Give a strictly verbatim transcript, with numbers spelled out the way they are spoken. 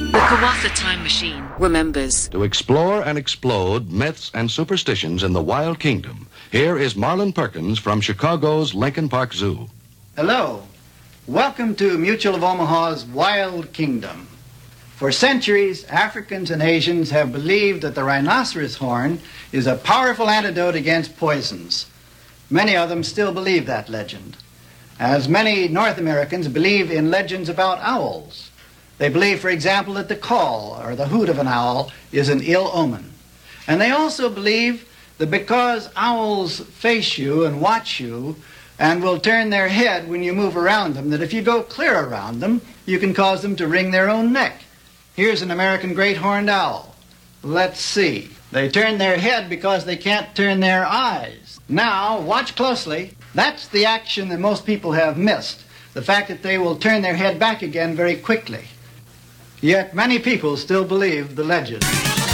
The Kawatha Time Machine remembers. To explore and explode myths and superstitions in the wild kingdom, here is Marlin Perkins from Chicago's Lincoln Park Zoo. Hello. Welcome to Mutual of Omaha's Wild Kingdom. For centuries, Africans and Asians have believed that the rhinoceros horn is a powerful antidote against poisons. Many of them still believe that legend, as many North Americans believe in legends about owls. They believe, for example, that the call or the hoot of an owl is an ill omen. And they also believe that because owls face you and watch you and will turn their head when you move around them, that if you go clear around them, you can cause them to wring their own neck. Here's an American great horned owl. Let's see. They turn their head because they can't turn their eyes. Now, watch closely. That's the action that most people have missed, the fact that they will turn their head back again very quickly. Yet many people still believe the legend.